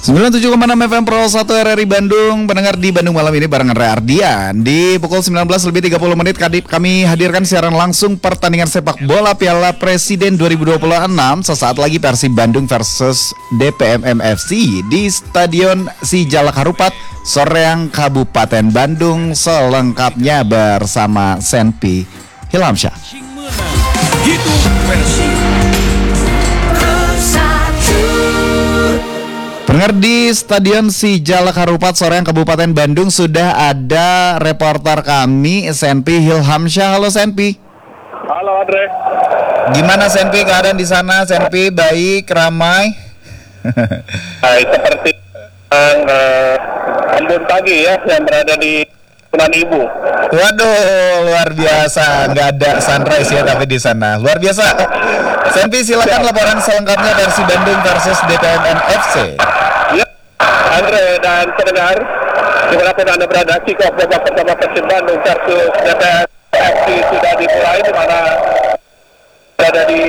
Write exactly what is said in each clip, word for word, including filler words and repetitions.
sembilan puluh tujuh koma enam F M Pro satu R R I Bandung. Pendengar di Bandung malam ini barengan Ray Ardian. Di pukul sembilan belas lebih tiga puluh menit kami hadirkan siaran langsung pertandingan sepak bola Piala Presiden dua ribu dua puluh enam. Sesaat lagi Persib Bandung versus D P M M F C di Stadion Sijalak Harupat, Soreang, Kabupaten Bandung. Selengkapnya bersama Senpi Hilhamsyah. Hidup Persib. Pendengar di Stadion Sijalak Harupat, Soreang, Kabupaten Bandung sudah ada reporter kami Senpi Hilhamsyah. Halo Senpi. Halo Andre. Gimana Senpi keadaan di sana? Senpi baik, ramai? Hai, seperti yang uh, embun pagi ya yang berada di Sunan Ibu. Waduh, luar biasa. Nggak ada sunrise ya tapi di sana. Luar biasa. Senpi silakan laporan selengkapnya Persib Bandung versus D P M M F C. Ya, Andre dan pendengar, dimanapun Anda berada, kick-off babak pertama Persib Bandung versus D P M M F C sudah dimulai, di mana berada di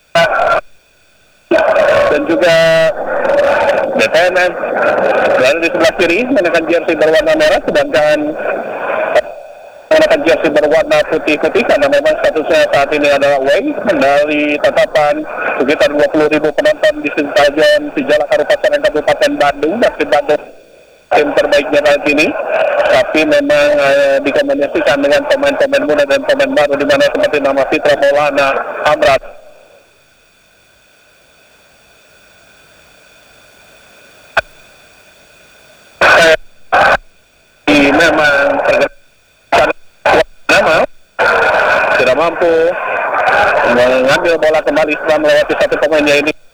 dan juga D P M M berada di sebelah kiri mengenakan jersey berwarna merah, sedangkan mengenakan jersey berwarna putih-putih karena memang statusnya saat ini adalah away. Dari tatapan sekitar dua puluh ribu penonton di Stadion Sijalak Harupat Kabupaten Bandung, Persib Bandung tim terbaiknya saat ini, tapi memang eh, dikombinasikan dengan pemain-pemain muda dan pemain baru, di mana seperti nama Fitra Maulana Amrat memang nama tidak mampu mengambil bola kembali setelah melewati satu pemainnya ini.